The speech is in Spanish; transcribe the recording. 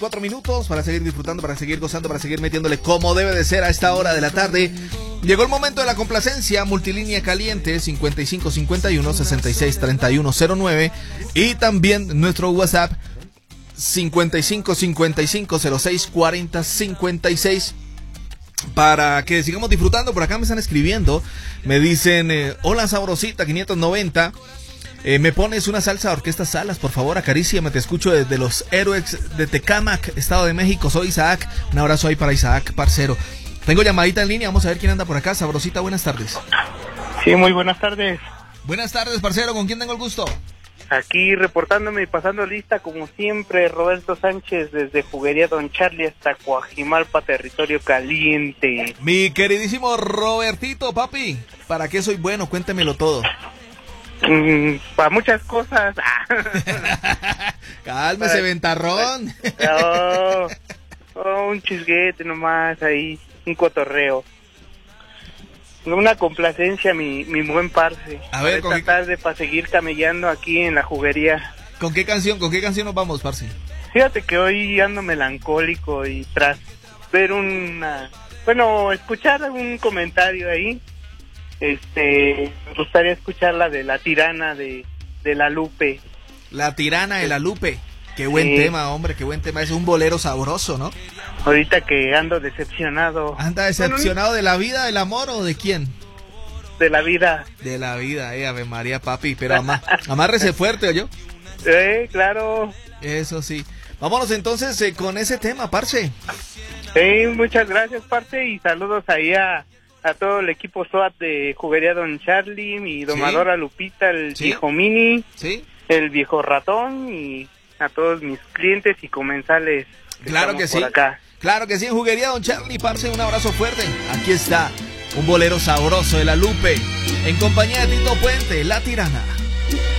4 minutos para seguir disfrutando, para seguir gozando, para seguir metiéndole como debe de ser a esta hora de la tarde. Llegó el momento de la complacencia. Multilínea caliente 5551-663109 y también nuestro WhatsApp 5555064056 para que sigamos disfrutando. Por acá me están escribiendo, me dicen hola sabrosita 590, me pones una salsa de Orquesta Salas, por favor, acaríciame, te escucho desde los Héroes de Tecámac, Estado de México, soy Isaac, un abrazo ahí para Isaac, parcero. Tengo llamadita en línea, vamos a ver quién anda por acá. Sabrosita, buenas tardes. Sí, muy buenas tardes. Buenas tardes, parcero, ¿con quién tengo el gusto? Aquí reportándome y pasando lista, como siempre, Roberto Sánchez, desde Juguería Don Charlie hasta Coajimalpa, territorio caliente. Mi queridísimo Robertito, papi, ¿para qué soy bueno? Cuéntemelo todo. Para muchas cosas. Cálmese, ventarrón. Un chisguete nomás ahí, un cotorreo. Una complacencia, mi buen parce. A ver, esta tarde para seguir camellando aquí en la juguería. ¿Con qué canción nos vamos, parce? Fíjate que hoy ando melancólico y tras ver escuchar algún comentario ahí, me gustaría escuchar la de La Tirana de La Lupe. La Tirana de La Lupe. Qué buen tema, hombre, qué buen tema. Es un bolero sabroso, ¿no? Ahorita que ando decepcionado. ¿Anda decepcionado de la vida, del amor o de quién? De la vida. De la vida, Ave María, papi. Pero amárrese fuerte, ¿oyó? Claro. Eso sí. Vámonos entonces con ese tema, parce. Muchas gracias, parce, y saludos ahí a todo el equipo SWAT de Juguería Don Charlie, mi domadora Lupita, el viejo Mini, el viejo ratón y a todos mis clientes y comensales. Claro que sí. Por acá. Claro que sí, en Juguería Don Charlie, parce, un abrazo fuerte. Aquí está, un bolero sabroso de La Lupe, en compañía de Tito Puente, La Tirana.